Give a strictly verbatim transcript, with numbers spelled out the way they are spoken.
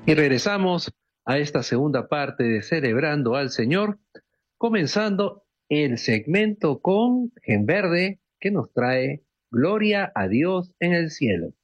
Y regresamos a esta segunda parte de Celebrando al Señor, comenzando el segmento con En Verde, que nos trae Gloria a Dios en el cielo.